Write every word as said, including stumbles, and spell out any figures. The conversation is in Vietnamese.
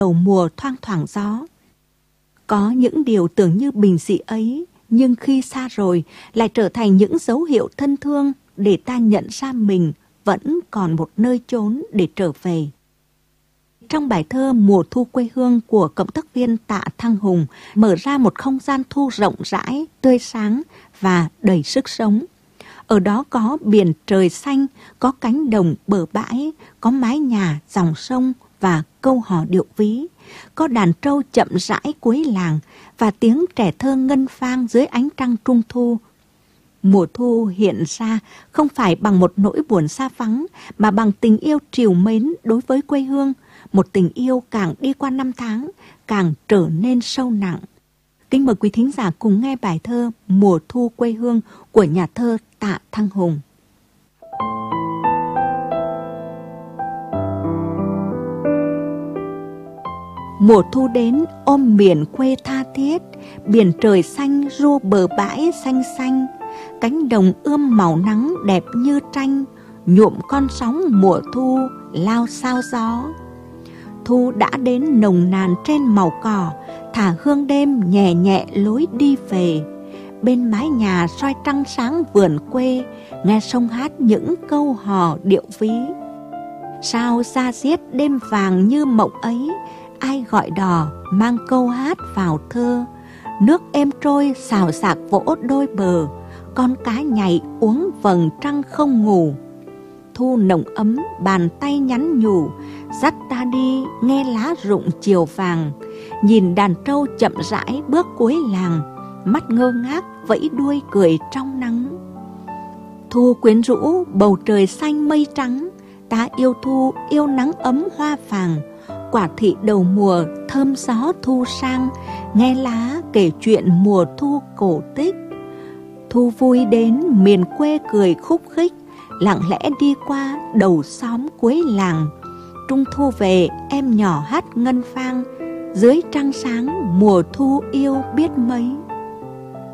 đầu mùa thoang thoảng gió. Có những điều tưởng như bình dị ấy, nhưng khi xa rồi lại trở thành những dấu hiệu thân thương để ta nhận ra mình vẫn còn một nơi chốn để trở về. Trong bài thơ Mùa thu quê hương của cộng tác viên Tạ Thăng Hùng mở ra một không gian thu rộng rãi, tươi sáng và đầy sức sống. Ở đó có biển trời xanh, có cánh đồng bờ bãi, có mái nhà, dòng sông và câu hò điệu ví. Có đàn trâu chậm rãi cuối làng và tiếng trẻ thơ ngân vang dưới ánh trăng trung thu. Mùa thu hiện ra không phải bằng một nỗi buồn xa vắng mà bằng tình yêu trìu mến đối với quê hương. Một tình yêu càng đi qua năm tháng, càng trở nên sâu nặng. Kính mời quý thính giả cùng nghe bài thơ Mùa thu quê hương của nhà thơ Tạ Thăng Hùng. Mùa thu đến ôm miền quê tha thiết, biển trời xanh ru bờ bãi xanh xanh, cánh đồng ươm màu nắng đẹp như tranh, nhuộm con sóng mùa thu lao sao gió. Thu đã đến nồng nàn trên màu cỏ, thả hương đêm nhẹ nhẹ lối đi về. Bên mái nhà soi trăng sáng vườn quê, nghe sông hát những câu hò điệu ví. Sao ra diết đêm vàng như mộng ấy, ai gọi đò mang câu hát vào thơ. Nước êm trôi xào xạc vỗ đôi bờ, con cá nhảy uống vầng trăng không ngủ. Thu nồng ấm bàn tay nhắn nhủ, dắt ta đi nghe lá rụng chiều vàng. Nhìn đàn trâu chậm rãi bước cuối làng, mắt ngơ ngác vẫy đuôi cười trong nắng. Thu quyến rũ bầu trời xanh mây trắng, ta yêu thu yêu nắng ấm hoa vàng. Quả thị đầu mùa thơm gió thu sang, nghe lá kể chuyện mùa thu cổ tích. Thu vui đến miền quê cười khúc khích, lặng lẽ đi qua đầu xóm cuối làng. Trung thu về em nhỏ hát ngân vang, dưới trăng sáng mùa thu yêu biết mấy.